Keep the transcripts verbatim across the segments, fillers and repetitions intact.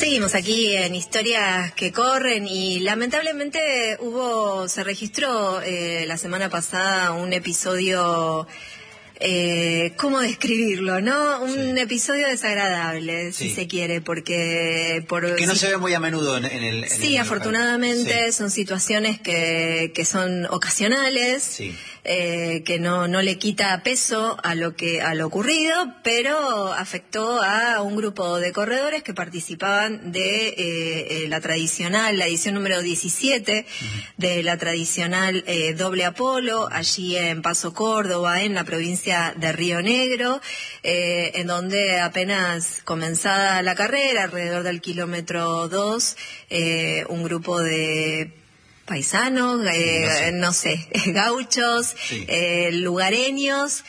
Seguimos aquí en Historias que Corren y lamentablemente hubo, se registró eh, la semana pasada un episodio, eh, ¿cómo describirlo, no? Un sí. episodio desagradable, sí. si se quiere, porque... Por, que no si, se ve muy a menudo en, en el... En sí, el, afortunadamente sí. son situaciones que, que son ocasionales. Sí. Eh, que no, no le quita peso a lo que a lo ocurrido, pero afectó a un grupo de corredores que participaban de eh, eh, la tradicional, la edición número diecisiete uh-huh. de la tradicional eh, doble Apolo, allí en Paso Córdoba, en la provincia de Río Negro, eh, en donde apenas comenzada la carrera, alrededor del kilómetro dos, eh, un grupo de paisanos, eh, no, sé. no sé, gauchos, sí. eh, lugareños,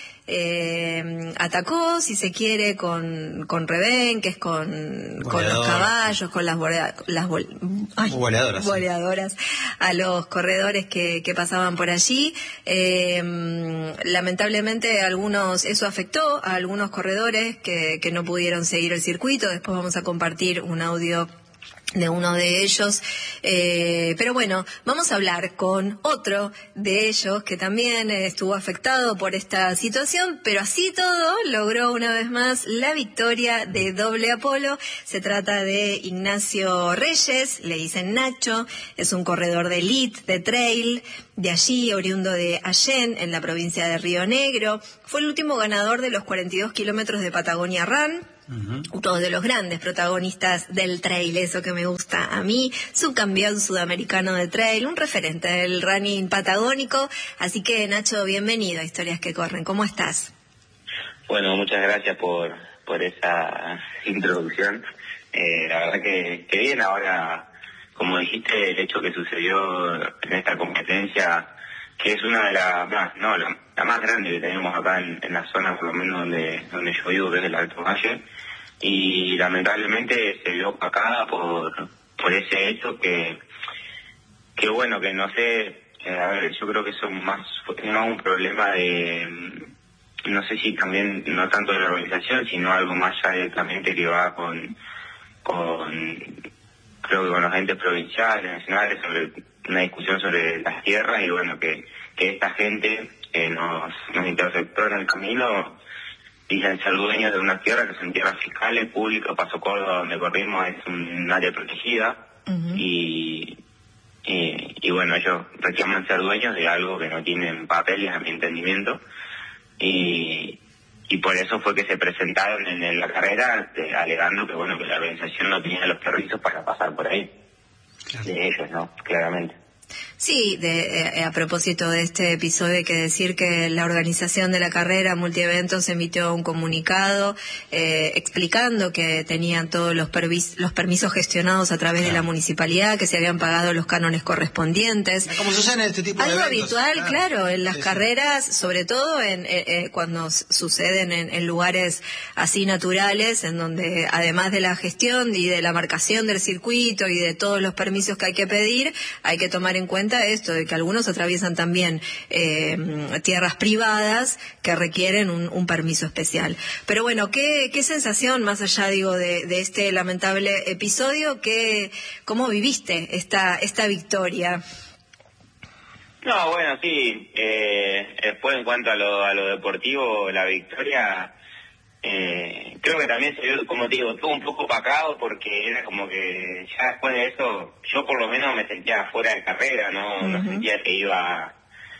eh, atacó, si se quiere, con, con rebenques, con, con los caballos, con las, bolea, las bol, ay, boleadoras, boleadoras sí. a los corredores que, que pasaban por allí. Eh, lamentablemente algunos, eso afectó a algunos corredores que, que no pudieron seguir el circuito. Después vamos a compartir un audio de uno de ellos, eh, pero bueno, vamos a hablar con otro de ellos que también estuvo afectado por esta situación, pero así todo logró una vez más la victoria de doble Apolo. Se trata de Ignacio Reyes, le dicen Nacho, es un corredor de elite, de trail, de allí, oriundo de Allén, en la provincia de Río Negro. Fue el último ganador de los cuarenta y dos kilómetros de Patagonia Run. Uh-huh. Uno de los grandes protagonistas del trail, eso que me gusta a mí, subcampeón sudamericano de trail, un referente del running patagónico. Así que, Nacho, bienvenido a Historias que Corren. ¿Cómo estás? Bueno, muchas gracias por, por esa introducción. Eh, la verdad que, que bien, ahora, como dijiste, el hecho que sucedió en esta competencia, que es una de las más, no, la, la más grande que tenemos acá en, en la zona, por lo menos donde, donde yo vivo, que es el Alto Valle, y lamentablemente se vio opacada por, por ese hecho que, que bueno, que no sé, eh, a ver, yo creo que eso más, fue más un problema de, no sé si también, no tanto de la organización, sino algo más ya directamente que va con, con, creo que con los entes provinciales, nacionales, sobre una discusión sobre las tierras, y bueno, que, que esta gente eh, nos, nos interceptó en el camino, dicen ser dueños de una tierra que son tierras fiscales, públicas. Paso Córdoba, donde corrimos, es un área protegida, uh-huh. y, y, y bueno, ellos reclaman ser dueños de algo que no tienen papeles, a mi entendimiento, y, y por eso fue que se presentaron en, en la carrera, de, alegando que bueno, que la organización no tenía los permisos para pasar por ahí. Claro. De ellos, ¿no? Claramente. Sí, de, eh, a propósito de este episodio hay que decir que la organización de la carrera Multieventos emitió un comunicado eh, explicando que tenían todos los, pervis, los permisos gestionados a través claro. de la municipalidad, que se habían pagado los cánones correspondientes. Como sucede en este tipo Algo de eventos. habitual, claro, claro, en las sí, carreras, sobre todo en eh, eh, cuando suceden en, en lugares así naturales, en donde además de la gestión y de la marcación del circuito y de todos los permisos que hay que pedir, hay que tomar en cuenta esto de que algunos atraviesan también eh, tierras privadas que requieren un, un permiso especial. Pero bueno, ¿qué, qué sensación, más allá digo de, de este lamentable episodio, que cómo viviste esta esta victoria? No, bueno, sí. Eh, después, en cuanto a lo, a lo deportivo, la victoria, eh, creo que también se vio, como te digo, todo un poco opacado, porque era como que ya después de eso, yo por lo menos me sentía fuera de carrera, no, uh-huh. no sentía que iba,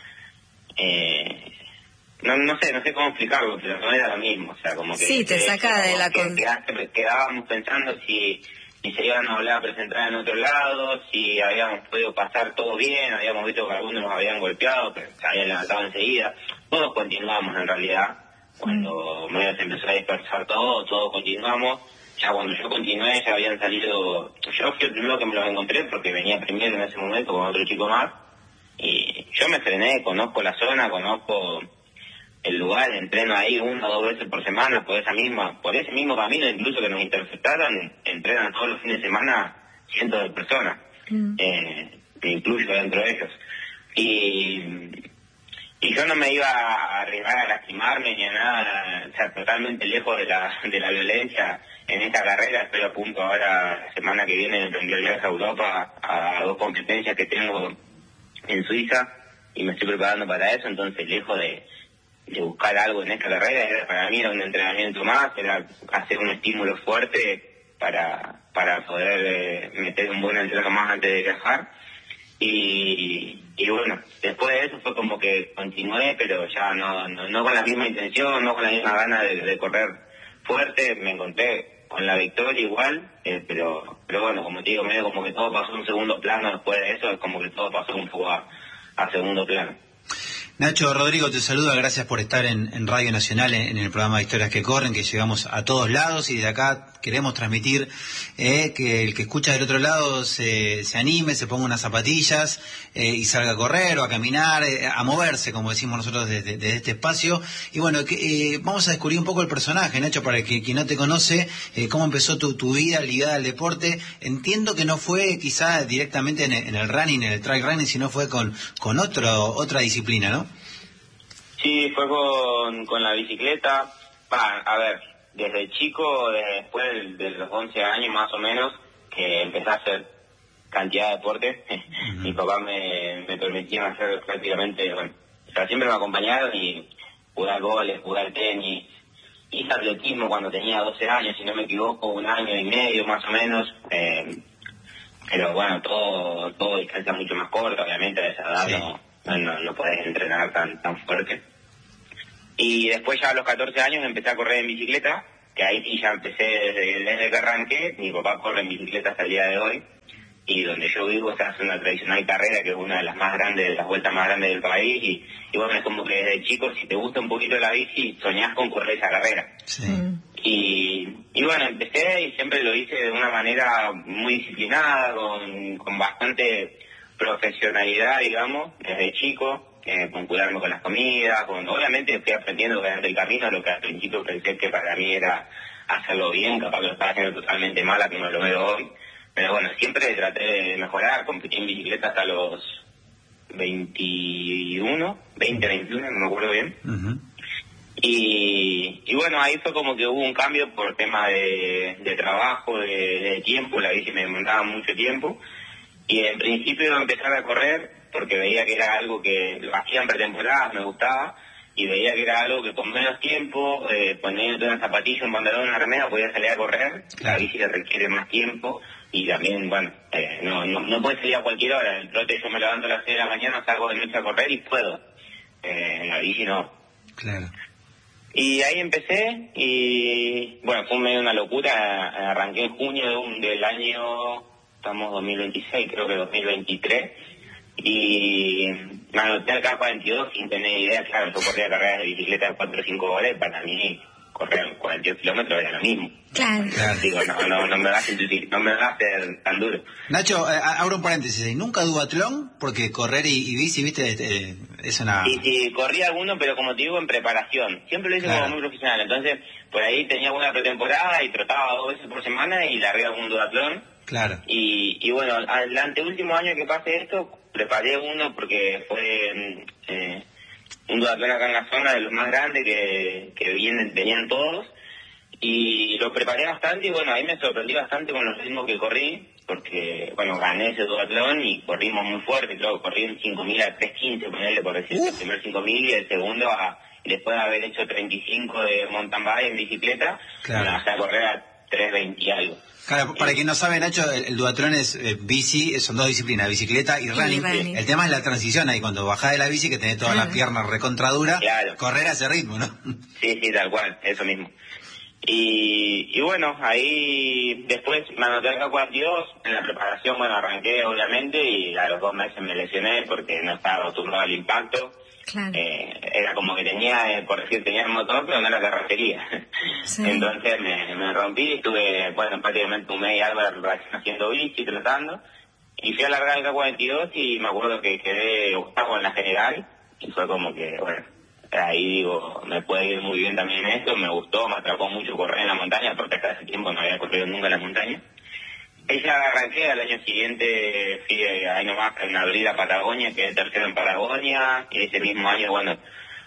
eh, no no sé, no sé cómo explicarlo, pero no era lo mismo, o sea, como que... Sí, te saca de la... Que, que, quedábamos pensando si, si se iban a volver a presentar en otro lado, si habíamos podido pasar todo bien, habíamos visto que algunos nos habían golpeado, pero se habían levantado enseguida. Todos continuamos en realidad. Cuando medio se empezó a dispersar todo, todos continuamos. Ya cuando yo continué ya habían salido... Yo fui el primero que me los encontré porque venía primero en ese momento con otro chico más. Y yo me frené, conozco la zona, conozco el lugar, entreno ahí una o dos veces por semana por esa misma, por ese mismo camino, incluso que nos interceptaron, entrenan todos los fines de semana cientos de personas. Mm. Eh, me incluyo dentro de ellos. Y... Y yo no me iba a arriesgar a lastimarme ni a nada, o sea, totalmente lejos de la de la violencia, en esta carrera. Estoy a punto ahora, la semana que viene, de emprender viaje a Europa, a, a dos competencias que tengo en Suiza, y me estoy preparando para eso. Entonces, lejos de, de buscar algo en esta carrera, era, para mí era un entrenamiento más, era hacer un estímulo fuerte para, para poder eh, meter un buen entreno más antes de viajar. Y, y bueno, después de eso fue como que continué, pero ya no, no, no con la misma intención, no con la misma gana de, de correr fuerte. Me encontré con la victoria igual, eh, pero pero bueno, como te digo, medio como que todo pasó a un segundo plano. Después de eso es como que todo pasó un poco a, a segundo plano. Nacho, Rodrigo te saluda, gracias por estar en, en Radio Nacional, en, en el programa de Historias que Corren, que llegamos a todos lados, y de acá queremos transmitir eh, que el que escucha del otro lado se, se anime, se ponga unas zapatillas eh, y salga a correr o a caminar, eh, a moverse, como decimos nosotros desde, desde este espacio. Y bueno, que, eh, vamos a descubrir un poco el personaje, Nacho, para que quien no te conoce, eh, cómo empezó tu, tu vida ligada al deporte. Entiendo que no fue quizá directamente en el, en el running, en el trail running, sino fue con, con otro, otra disciplina, ¿no? Sí, fue con, con la bicicleta. Va, a ver, desde chico, después de, de los once años más o menos, que empecé a hacer cantidad de deporte. Uh-huh. Mi papá me, me permitía hacer prácticamente, bueno, o sea, siempre me acompañaron, y jugar goles, jugar tenis. Hice atletismo cuando tenía doce años, si no me equivoco, un año y medio más o menos. Eh, pero bueno, todo todo distancia mucho más corta, obviamente a esa edad. Sí. no, no, no podés entrenar tan tan fuerte. Y después ya a los catorce años empecé a correr en bicicleta, que ahí sí ya empecé desde, desde que arranqué. Mi papá corre en bicicleta hasta el día de hoy, y donde yo vivo está haciendo una tradicional carrera que es una de las más grandes, de las vueltas más grandes del país, y, y bueno, es como que desde chico, si te gusta un poquito la bici, soñás con correr esa carrera. Sí. Y, y bueno, empecé y siempre lo hice de una manera muy disciplinada, con, con bastante profesionalidad, digamos, desde chico. Eh, con cuidarme con las comidas, con, obviamente fui aprendiendo durante el camino lo que al principio pensé que para mí era hacerlo bien, capaz que lo estaba haciendo totalmente mal, a que no lo veo hoy, pero bueno, siempre traté de mejorar. Competí en bicicleta hasta los veintiuno, veinte, veintiuno, no me acuerdo bien. Uh-huh. y, y bueno, ahí fue como que hubo un cambio por tema de, de trabajo, de, de tiempo. La bici me demandaba mucho tiempo, y en principio empecé a correr porque veía que era algo que lo hacía en pretemporada, me gustaba, y veía que era algo que con menos tiempo, eh, poniendo una zapatilla, un pantalón, una remera, podía salir a correr. La bici le requiere más tiempo, y también, bueno, eh, no, no, no puede salir a cualquier hora. El trote yo me levanto a las seis de la mañana, salgo de noche a correr y puedo. Eh, en la bici no. Claro. Y ahí empecé, y bueno, fue medio una locura. Arranqué en junio de un, del año, estamos dos mil veintiséis, creo que dos mil veintitrés, y me anoté al K cuarenta y dos sin tener idea. Claro, yo corría carreras de bicicleta de cuatro o cinco horas, y para mí correr cuarenta y dos kilómetros era lo mismo. Claro. Claro. Digo, no, no, no me va a hacer, no me va a hacer tan duro. Nacho, eh, abro un paréntesis, ¿nunca duatlón? Porque correr y, y bici, viste, eh, es una... Sí, sí, corrí alguno, pero como te digo, en preparación. Siempre lo hice claro. como muy profesional. Entonces, por ahí tenía buena pretemporada y trotaba dos veces por semana y largué algún duatlón. Claro. Y, y bueno, al anteúltimo año que pase esto, preparé uno porque fue eh, un duatlón acá en la zona, de los más grandes que, que vienen, tenían todos. Y lo preparé bastante, y bueno, ahí me sorprendí bastante con los ritmos que corrí, porque, bueno, gané ese duatlón y corrimos muy fuerte. Creo que corrí en cinco mil a tres quince, ponerle por decir, uh. el primer cinco mil, y el segundo a, y después de haber hecho treinta y cinco de mountain bike en bicicleta, claro. me bajé a correr a tres veinte y algo. Claro, para quien no sabe, Nacho, el, el duatlón es eh, bici, son dos disciplinas, bicicleta y running. running. El tema es la transición ahí, cuando bajás de la bici, que tenés todas claro. las piernas recontraduras, claro. correr a ese ritmo, ¿no? Sí, sí, tal cual, eso mismo. Y, y bueno, ahí después me anoté al K cuarenta y dos, en la preparación, bueno, arranqué obviamente, y a los dos meses me lesioné porque no estaba acostumbrado al impacto. Claro. Eh, era como que tenía, eh, por decir, tenía el motor, pero no la carrocería. Sí. Entonces me, me rompí, estuve, bueno, prácticamente un mes y algo haciendo bici, tratando, y fui a largar el K cuarenta y dos, y me acuerdo que quedé octavo en la general, y fue como que, bueno, ahí digo, me puede ir muy bien también esto. Me gustó, me atrapó mucho correr en la montaña, porque hasta ese tiempo no había corrido nunca en la montaña. Ella arranqué, al año siguiente fui ahí nomás en abril a Patagonia, quedé tercero en Patagonia, y ese mismo año, bueno,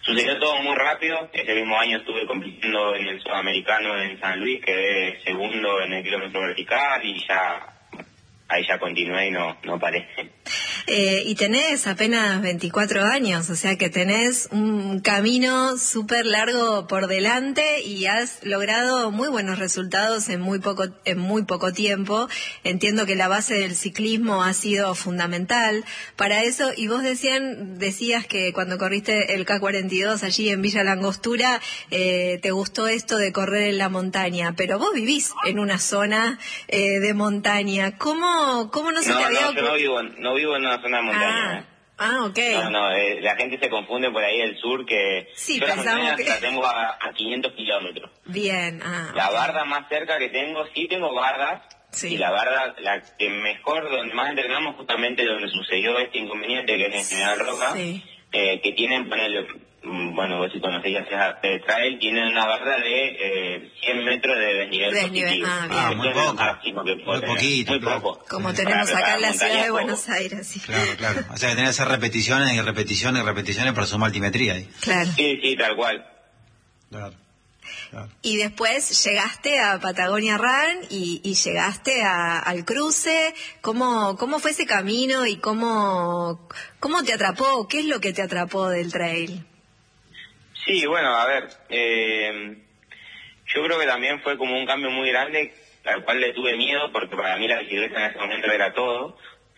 sucedió todo muy rápido. Ese mismo año estuve compitiendo en el Sudamericano en San Luis, quedé segundo en el kilómetro vertical y ya ahí ya continué y no, no paré. Eh, y tenés apenas veinticuatro años, o sea que tenés un camino súper largo por delante y has logrado muy buenos resultados en muy poco en muy poco tiempo. Entiendo que la base del ciclismo ha sido fundamental para eso, y vos decían, decías que cuando corriste el K cuarenta y dos allí en Villa Langostura, eh, te gustó esto de correr en la montaña, pero vos vivís en una zona eh, de montaña. ¿Cómo, cómo no se no, te había no, ocurrido? yo no vivo, no vivo en una zona de montaña. Ah. ¿eh? Ah, ok. No, no, eh, la gente se confunde por ahí del sur que Sí, yo la pensamos montaña que... la tengo a, a quinientos kilómetros. Bien, ah. La okay. barda más cerca que tengo, sí tengo bardas, Sí. y la barda, la que mejor, donde más entrenamos, justamente donde sucedió este inconveniente, que es en General Roca, Sí. eh, que tienen, ponele, mm, bueno, vos si conocéis ya sea de trail, tienen una barda de eh, cien metros de desnivel Desnivel, positivo. ah, bien. Ah, muy Eso es lo poco. máximo que puedo Muy tener, poquito, muy claro. poco. Como Para tenemos acá en la preparar ciudad de montaña, Buenos poco. Aires, sí. Claro, claro. O sea que tenés que hacer repeticiones y repeticiones y repeticiones para sumar altimetría ahí. Claro. Sí, sí, tal cual. Claro. Claro. Y después llegaste a Patagonia Run y, y llegaste a, al cruce. ¿Cómo, ¿Cómo fue ese camino y cómo, cómo te atrapó? ¿Qué es lo que te atrapó del trail? Sí, bueno, a ver, eh, yo creo que también fue como un cambio muy grande, al cual le tuve miedo, porque para mí la bicicleta en ese momento era todo.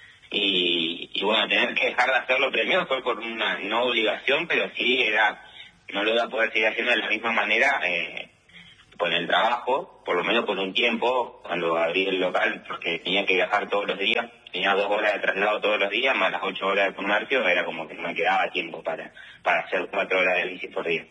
Y, y bueno, tener que dejar de hacerlo primero fue por una no obligación, pero sí era, no lo iba a poder seguir haciendo de la misma manera eh, con el trabajo, por lo menos por un tiempo, cuando abrí el local, porque tenía que viajar todos los días, tenía dos horas de traslado todos los días, más las ocho horas de comercio, era como que no me quedaba tiempo para, para hacer cuatro horas de bici por día.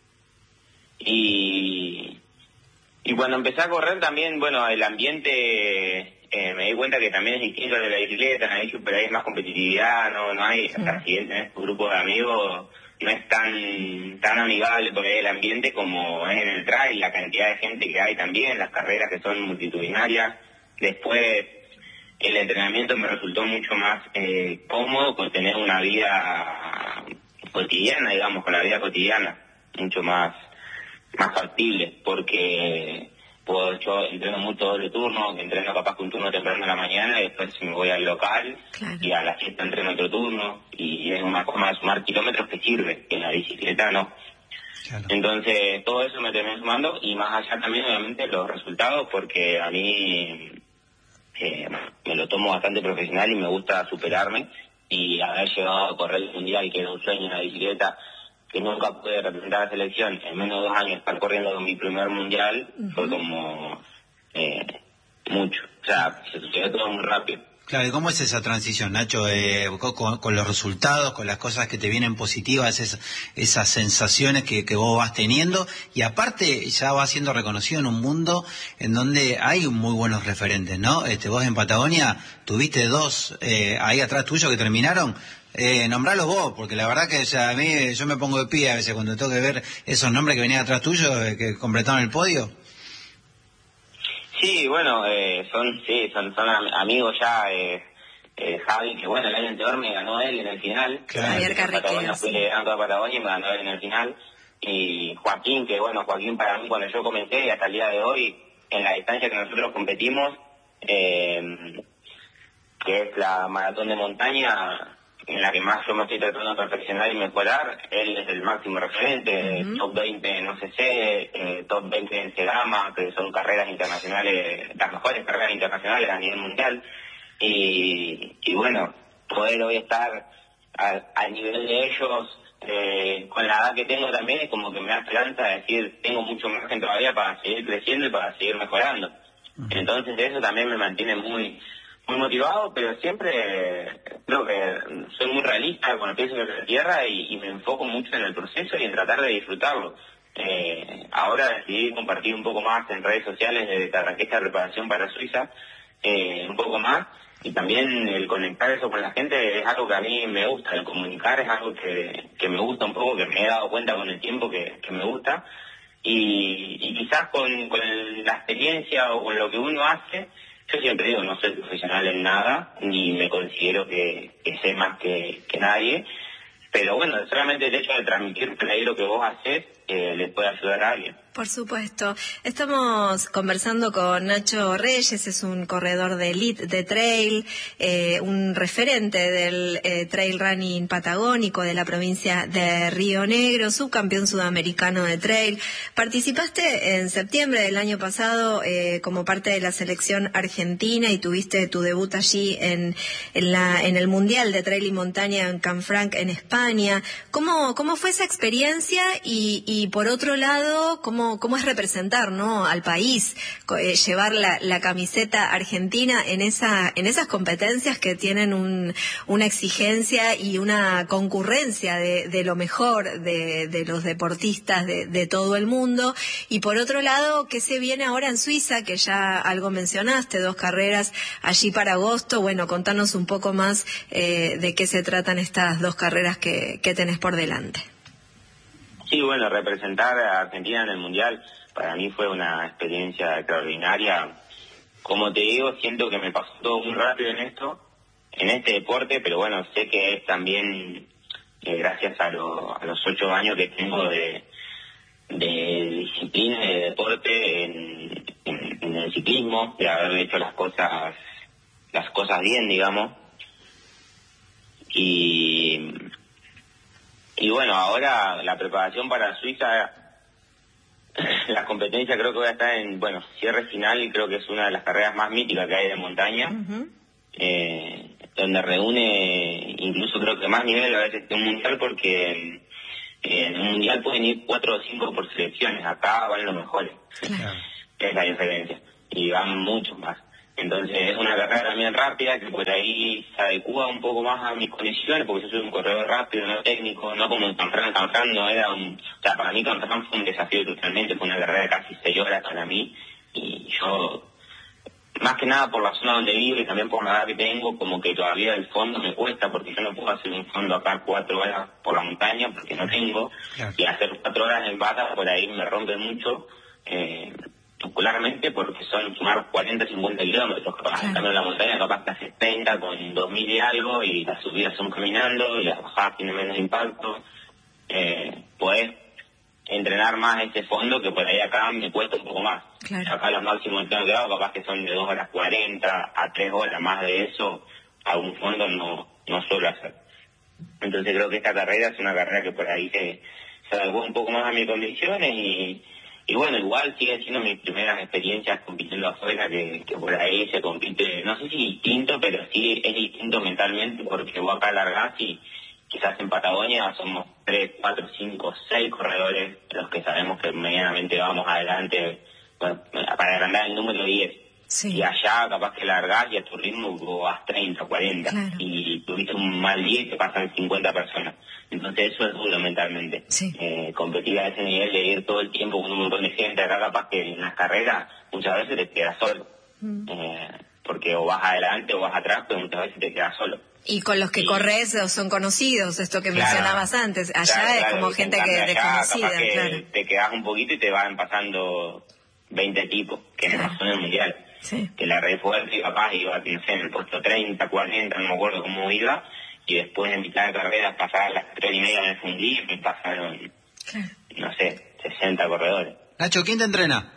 Y, y cuando empecé a correr también, bueno, el ambiente... Eh, me di cuenta que también es distinto al de la bicicleta, en la bici pero hay más competitividad, no no hay, o sea, si bien tenés tu grupo de amigos, no es tan tan amigable por ahí el ambiente como es en el trail, la cantidad de gente que hay también, las carreras que son multitudinarias. Después, el entrenamiento me resultó mucho más eh, cómodo con tener una vida cotidiana, digamos, con la vida cotidiana, mucho más, más factible, porque... Puedo, yo entreno mucho doble turno, entreno capaz que un turno temprano en la mañana y después me voy al local, claro. Y a la fiesta entreno otro turno y es una forma de sumar kilómetros que sirve, que en la bicicleta no. Claro. Entonces todo eso me terminé sumando y más allá también obviamente los resultados, porque a mí eh, me lo tomo bastante profesional y me gusta superarme, y haber llegado a correr el mundial, que era un sueño en la bicicleta, que nunca pude representar a la selección, en menos de dos años estar corriendo con mi primer mundial, uh-huh. Fue como eh, mucho. O sea, se sucedió todo muy rápido. Claro, ¿y cómo es esa transición, Nacho? Eh, con, con los resultados, con las cosas que te vienen positivas, esas, esas sensaciones que, que vos vas teniendo, y aparte ya vas siendo reconocido en un mundo en donde hay muy buenos referentes, ¿no? Este, vos en Patagonia tuviste dos eh, ahí atrás tuyo que terminaron. Eh, nombralos vos, porque la verdad que o sea, a mí yo me pongo de pie a veces cuando tengo que ver esos nombres que venían atrás tuyo, eh, que completaron el podio. Sí, bueno, eh, son sí son son am- amigos ya, eh, eh, Javi, que bueno, el año anterior me ganó él en el final. Claro. Javier Carrequeo, Fui sí. liderando a Patagonia y me ganó él en el final. Y Joaquín, que bueno, Joaquín para mí cuando yo comencé y hasta el día de hoy, en la distancia que nosotros competimos, eh, que es la maratón de montaña, en la que más yo me estoy tratando de perfeccionar y mejorar, él es el máximo referente, uh-huh. Top veinte en O C C, eh, top veinte en Segama, que son carreras internacionales, las mejores carreras internacionales a nivel mundial, y, y bueno, poder hoy estar al nivel de ellos, eh, con la edad que tengo también, es como que me da esperanza de decir, tengo mucho margen todavía para seguir creciendo y para seguir mejorando. Uh-huh. Entonces eso también me mantiene muy... muy motivado, pero siempre eh, creo que soy muy realista cuando pienso en la tierra y, y me enfoco mucho en el proceso y en tratar de disfrutarlo. Eh, ahora decidí compartir un poco más en redes sociales desde que arranqué esta preparación para Suiza, eh, un poco más, y también el conectar eso con la gente es algo que a mí me gusta, el comunicar es algo que, que me gusta un poco, que me he dado cuenta con el tiempo que, que me gusta, y, y quizás con, con el, la experiencia o con lo que uno hace. Yo siempre digo, no soy profesional en nada, ni me considero que, que sé más que, que nadie, pero bueno, solamente el hecho de transmitir por ahí lo que vos haces eh, le puede ayudar a alguien. Por supuesto. Estamos conversando con Nacho Reyes, es un corredor de elite de trail, eh, un referente del eh, trail running patagónico de la provincia de Río Negro, subcampeón sudamericano de trail. Participaste en septiembre del año pasado eh, como parte de la selección argentina y tuviste tu debut allí en, en, la, en el Mundial de Trail y Montaña en Canfranc, en España. ¿Cómo, cómo fue esa experiencia? Y, y por otro lado, ¿cómo cómo es representar, ¿no?, al país, eh, llevar la, la camiseta argentina en esa en esas competencias que tienen un, una exigencia y una concurrencia de, de lo mejor de, de los deportistas de, de todo el mundo? Y por otro lado, ¿qué se viene ahora en Suiza? Que ya algo mencionaste, dos carreras allí para agosto. Bueno, contanos un poco más eh, de qué se tratan estas dos carreras que, que tenés por delante. Sí, bueno, representar a Argentina en el Mundial para mí fue una experiencia extraordinaria. Como te digo, siento que me pasó todo muy rápido en esto, en este deporte, pero bueno, sé que es también eh, gracias a, lo, a los ocho años que tengo de, de disciplina y de deporte en, en, en el ciclismo, de haber hecho las cosas, las cosas bien, digamos. Y... Y bueno, ahora la preparación para Suiza, la competencia creo que voy a estar en, bueno, cierre final, y creo que es una de las carreras más míticas que hay de montaña, uh-huh. eh, donde reúne incluso creo que más nivel a veces que un mundial, porque eh, en un mundial pueden ir cuatro o cinco por selecciones, acá van los mejores, uh-huh. Es la diferencia, y van muchos más. Entonces es una carrera también rápida que por ahí se adecua un poco más a mis condiciones, porque yo soy un corredor rápido, no técnico, no como en Canfranc. Canfranc no era un... O sea, para mí Canfranc fue un desafío totalmente, fue una carrera de casi seis horas para mí, y yo, más que nada por la zona donde vivo y también por la edad que tengo, como que todavía el fondo me cuesta, porque yo no puedo hacer un fondo acá cuatro horas por la montaña, porque no tengo, claro. Y hacer cuatro horas en bata por ahí me rompe mucho, eh... muscularmente, porque son sumar cuarenta, cincuenta kilómetros, capaz, claro. Estando en la montaña capaz que haces treinta con dos mil y algo, y las subidas son caminando, y las bajadas tienen menos impacto. Eh, podés entrenar más ese fondo, que por ahí acá me cuesta un poco más. Claro. Acá los máximos que he dado capaz que son de dos horas cuarenta a tres horas, más de eso, a un fondo no, no suelo hacer. Entonces creo que esta carrera es una carrera que por ahí se, se adecua un poco más a mis condiciones, y Y bueno, igual sigue siendo mis primeras experiencias compitiendo afuera, que, que por ahí se compite, no sé si distinto, pero sí es distinto mentalmente, porque vos acá largás y quizás en Patagonia somos tres, cuatro, cinco, seis corredores los que sabemos que medianamente vamos adelante, bueno, para agrandar el número diez. Sí. Y allá capaz que largás y a tu ritmo vos vas treinta, cuarenta, claro. Y tuviste un mal día y te pasan cincuenta personas. Entonces eso es duro mentalmente. Sí. Eh, competir a ese nivel de ir todo el tiempo con un montón de gente, acá capaz que en las carreras muchas veces te quedas solo. Mm. Eh, porque o vas adelante o vas atrás, pero muchas veces te quedas solo. Y con los que y... corres son conocidos, esto que claro. mencionabas antes. Allá claro, es claro, como gente que allá, desconocida. Capaz que claro. te quedas un poquito y te van pasando veinte tipos, que claro. no son el mundial. Sí. Que la red fuerte y capaz iba, no sé, en el puesto treinta, cuarenta, no me acuerdo cómo iba, y después en mitad de carrera pasaba las tres y media me fundí y me pasaron, claro. no sé, sesenta corredores. Nacho, ¿quién te entrena?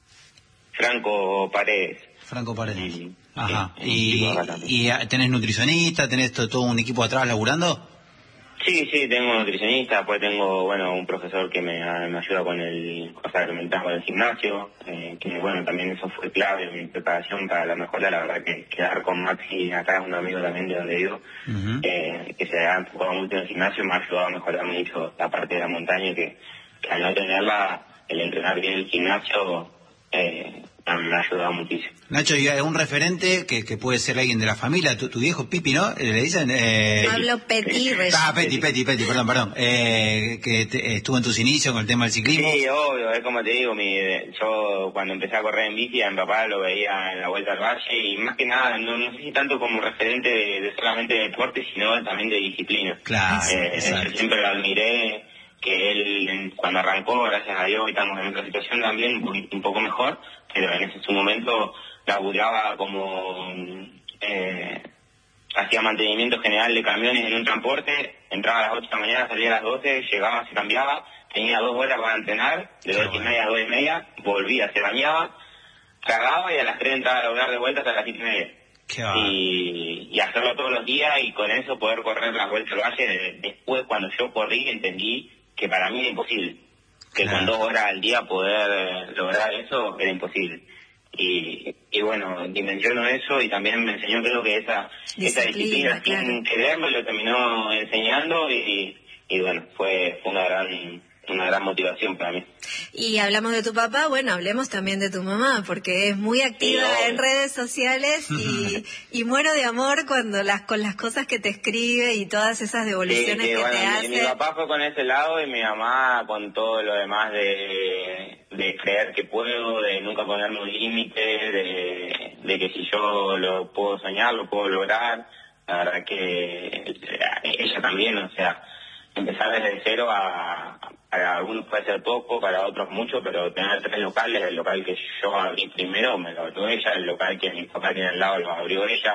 Franco Paredes. Franco Paredes. Sí, ajá. Sí, ¿Y, y tenés nutricionista, tenés todo, todo un equipo atrás laburando? Sí, sí, tengo un nutricionista, después tengo, bueno, un profesor que me, me ayuda con el, o sea, que me trajo del gimnasio, eh, que bueno, también eso fue clave en mi preparación para la mejora, la verdad que quedar con Maxi, acá es un amigo también de donde vivo, uh-huh. eh, que se ha enfocado mucho en el gimnasio, me ha ayudado a mejorar mucho la parte de la montaña, que, que al no tenerla, el entrenar bien el gimnasio, eh, me ha ayudado muchísimo. Nacho, y un referente que, que puede ser alguien de la familia, tu, tu viejo Pipi, ¿no? Le dicen... Eh... Pablo Petit. Ah, Petit, Petit, Petit, perdón, perdón. Eh, que te, estuvo en tus inicios con el tema del ciclismo. Sí, obvio, es como te digo, mi, yo cuando empecé a correr en bici, a mi papá lo veía en la Vuelta al Valle, y más que nada, no, no sé si tanto como referente de, de solamente de deporte, sino también de disciplina. Claro, eh, yo siempre lo admiré, que él cuando arrancó, gracias a Dios, estamos en otra situación también, un, poquito, un poco mejor, pero en ese su momento laburaba como eh, hacía mantenimiento general de camiones en un transporte, entraba a las ocho de la mañana, salía a las doce, llegaba, se cambiaba, tenía dos horas para entrenar, de dos y media a dos y media, volvía, se bañaba, cagaba y a las tres entraba a lograr de vuelta hasta las siete y media. Y, y hacerlo todos los días y con eso poder correr la vuelta al valle. Después, cuando yo corrí, entendí que para mí era imposible, que claro. Con dos horas al día poder lograr eso era imposible. Y, y bueno, dimensionó eso y también me enseñó, creo que esa disciplina, esa disciplina claro. Sin quererlo, lo terminó enseñando y, y bueno, fue, fue una gran una gran motivación para mí. Y hablamos de tu papá, bueno, hablemos también de tu mamá, porque es muy activa sí, en redes sociales y, y muero de amor cuando las con las cosas que te escribe y todas esas devoluciones sí, sí, que bueno, te mi, hace. Mi papá fue con ese lado y mi mamá con todo lo demás de, de creer que puedo, de nunca ponerme un límite, de, de que si yo lo puedo soñar, lo puedo lograr. La verdad que ella también, o sea, empezar desde cero a, para algunos puede ser poco, para otros mucho, pero tener tres locales, el local que yo abrí primero me lo abrió ella, el local que mi papá tiene al lado lo abrió ella,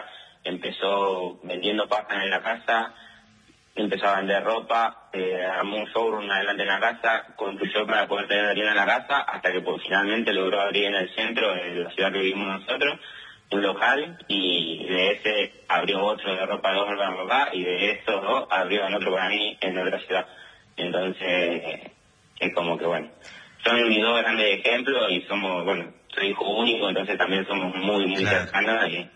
empezó vendiendo papas en la casa, empezó a vender ropa, eh, armó un showroom adelante en la casa, construyó para poder tener arena en la casa, hasta que pues, finalmente logró abrir en el centro de la ciudad que vivimos nosotros, un local, y de ese abrió otro de ropa de hombre para mi papá, y de esos dos abrió en otro para mí en otra ciudad. Entonces, es como que bueno, son mis dos grandes ejemplos y somos, bueno, soy hijo único, entonces también somos muy, muy claro. cercanos y,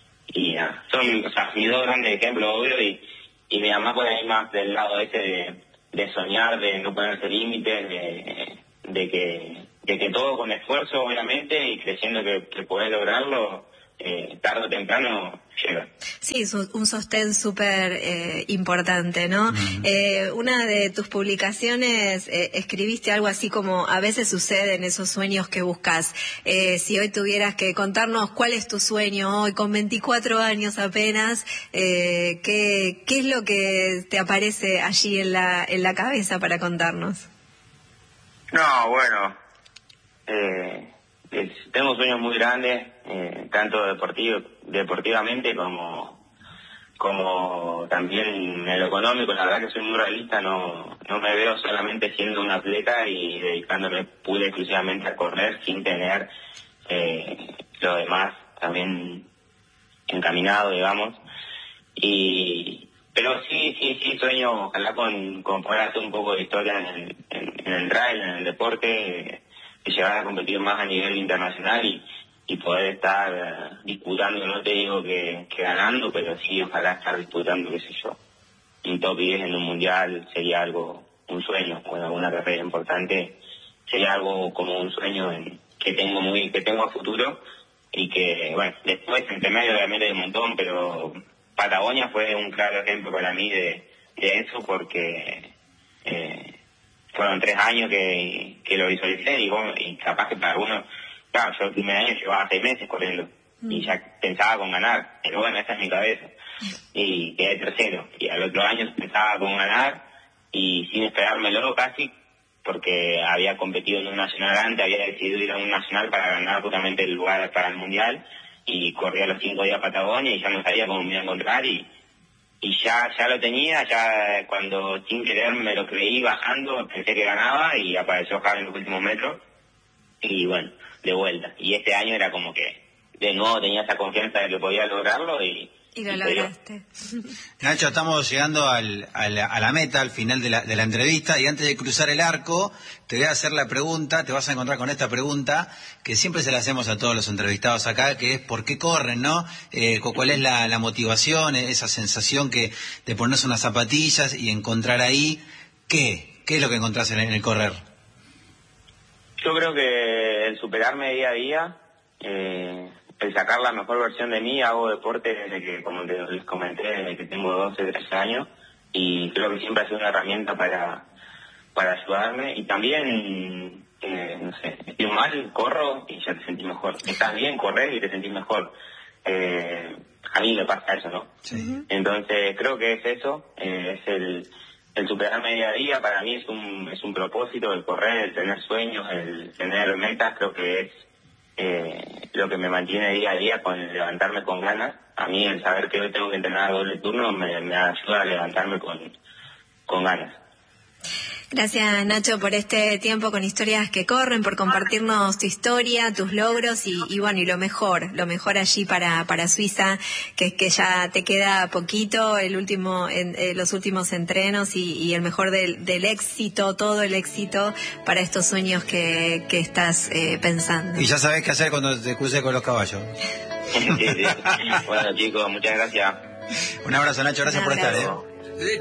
y ya, son, o sea, mis dos grandes ejemplos, obvio, y, y mi mamá puede ir más del lado ese de, de soñar, de no ponerse límites, de, de que, de que todo con esfuerzo, obviamente, y creyendo que, que podés lograrlo, eh, tarde o temprano llega. Sí, es un sostén súper eh, importante, ¿no? Uh-huh. Eh, una de tus publicaciones eh, escribiste algo así como a veces suceden esos sueños que buscas. Eh, si hoy tuvieras que contarnos cuál es tu sueño hoy, con veinticuatro años apenas, eh, ¿qué, qué es lo que te aparece allí en la, en la cabeza para contarnos? No, bueno, eh... tengo sueños muy grandes, eh, tanto deportivo, deportivamente como como también en lo económico. La verdad que soy muy realista, no no me veo solamente siendo un atleta y dedicándome pura y exclusivamente a correr sin tener eh, lo demás también encaminado, digamos. Y pero sí, sí, sí sueño, ojalá con, con poder hacer un poco de historia en el, en, en el trail, en el deporte, de llegar a competir más a nivel internacional y, y poder estar uh, disputando, no te digo que, que ganando, pero sí ojalá estar disputando, qué sé yo, un top diez en un mundial sería algo, un sueño, o en alguna carrera importante, sería algo como un sueño en, que tengo muy, que tengo a futuro y que, bueno, después entre medio obviamente hay un montón, pero Patagonia fue un claro ejemplo para mí de, de eso porque eh, fueron tres años que, que lo visualicé y, bueno, y capaz que para algunos, claro, yo el primer año llevaba seis meses corriendo mm. y ya pensaba con ganar, pero bueno, esa es mi cabeza. Y quedé tercero. Y al otro año pensaba con ganar y sin esperármelo casi, porque había competido en un nacional antes, había decidido ir a un nacional para ganar justamente el lugar para el mundial y corría los cinco días a Patagonia y ya no sabía cómo me iba a encontrar y y ya ya lo tenía, ya cuando sin querer me lo creí bajando, pensé que ganaba y apareció Javi en los últimos metros y bueno, de vuelta. Y este año era como que de nuevo tenía esa confianza de que podía lograrlo y Y lo lograste. Nacho, estamos llegando al, a, la, a la meta, al final de la, de la entrevista, y antes de cruzar el arco, te voy a hacer la pregunta, te vas a encontrar con esta pregunta, que siempre se la hacemos a todos los entrevistados acá, que es ¿por qué corren, no? Eh, ¿Cuál es la, la motivación, esa sensación que de ponerse unas zapatillas y encontrar ahí, ¿qué? ¿Qué es lo que encontrás en, en el correr? Yo creo que el superarme día a día, eh... el sacar la mejor versión de mí. Hago deporte desde que, como les comenté, desde que tengo doce, trece años, y creo que siempre ha sido una herramienta para para ayudarme. Y también, eh, no sé, estoy mal, corro y ya te sentís mejor. Estás bien, corres y te sentís mejor. Eh, a mí me pasa eso, ¿no? Sí. Entonces creo que es eso, eh, es el, el superarme día a día. Para mí es un, es un propósito, el correr, el tener sueños, el tener metas, creo que es eh, lo que me mantiene día a día con levantarme con ganas. A mí el saber que hoy tengo que entrenar a doble turno me, me ayuda a levantarme con, con ganas. Gracias, Nacho, por este tiempo con Historias que Corren, por compartirnos tu historia, tus logros y, y bueno, y lo mejor, lo mejor allí para, para Suiza, que es que ya te queda poquito, el último, en, eh, los últimos entrenos y, y el mejor del, del éxito, todo el éxito para estos sueños que, que estás eh, pensando. Y ya sabes qué hacer cuando te cruces con los caballos. Sí, sí. Bueno, chicos, muchas gracias. Un abrazo, Nacho, gracias Un por estar, abrazo. ¿eh?